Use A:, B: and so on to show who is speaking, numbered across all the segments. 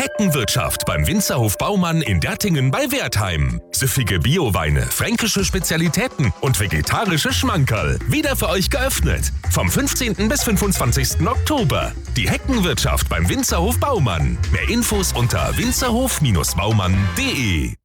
A: Heckenwirtschaft beim Winzerhof Baumann in Dertingen bei Wertheim. Süffige Bioweine, fränkische Spezialitäten und vegetarische Schmankerl. Wieder für euch geöffnet. Vom 15. bis 25. Oktober. Die Heckenwirtschaft beim Winzerhof Baumann. Mehr Infos unter winzerhof-baumann.de.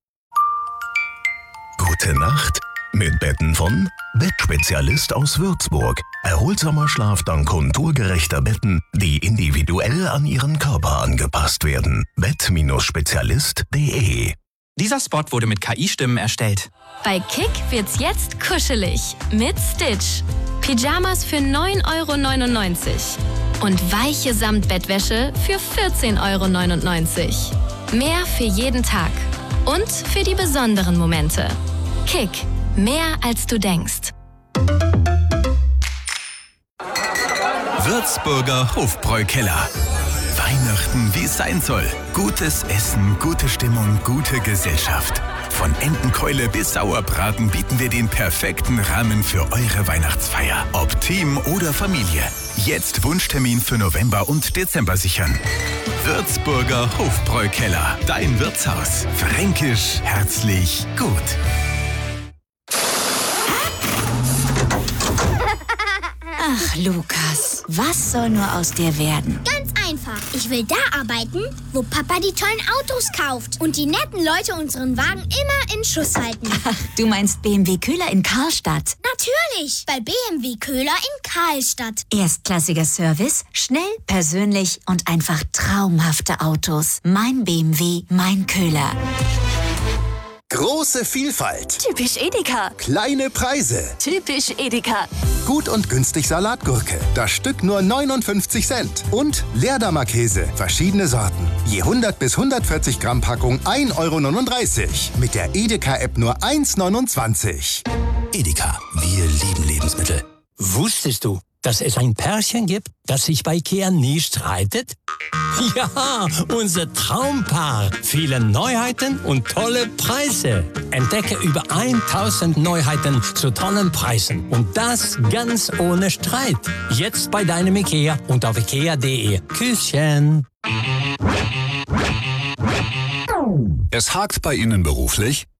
B: Gute Nacht mit Betten von Bettspezialist aus Würzburg. Erholsamer Schlaf dank konturgerechter Betten, die individuell an Ihren Körper angepasst werden. Bett-spezialist.de.
C: Dieser Spot wurde mit KI-Stimmen erstellt.
D: Bei Kick wird's jetzt kuschelig mit Stitch. Pyjamas für 9,99 € und weiche Samtbettwäsche für 14,99 €. Mehr für jeden Tag und für die besonderen Momente. Kick, mehr als du denkst.
E: Würzburger Hofbräukeller. Weihnachten, wie es sein soll. Gutes Essen, gute Stimmung, gute Gesellschaft. Von Entenkeule bis Sauerbraten bieten wir den perfekten Rahmen für eure Weihnachtsfeier. Ob Team oder Familie. Jetzt Wunschtermin für November und Dezember sichern. Würzburger Hofbräukeller. Dein Wirtshaus. Fränkisch, herzlich, gut.
F: Ach, Lukas, was soll nur aus dir werden?
G: Ganz einfach. Ich will da arbeiten, wo Papa die tollen Autos kauft und die netten Leute unseren Wagen immer in Schuss halten.
F: Ach, du meinst BMW Köhler in Karlstadt?
G: Natürlich, bei BMW Köhler in Karlstadt.
F: Erstklassiger Service, schnell, persönlich und einfach traumhafte Autos. Mein BMW, mein Köhler.
H: Große Vielfalt.
F: Typisch Edeka.
H: Kleine Preise.
F: Typisch Edeka.
H: Gut und günstig Salatgurke. Das Stück nur 59 Cent. Und Leerdammer Käse. Verschiedene Sorten. Je 100 bis 140 Gramm Packung 1,39 €. Mit der Edeka-App nur 1,29 €.
I: Edeka, wir lieben Lebensmittel. Wusstest du, dass es ein Pärchen gibt, das sich bei IKEA nie streitet? Ja, unser Traumpaar. Viele Neuheiten und tolle Preise. Entdecke über 1000 Neuheiten zu tollen Preisen. Und das ganz ohne Streit. Jetzt bei deinem IKEA und auf ikea.de. Küsschen.
J: Es hakt bei Ihnen beruflich?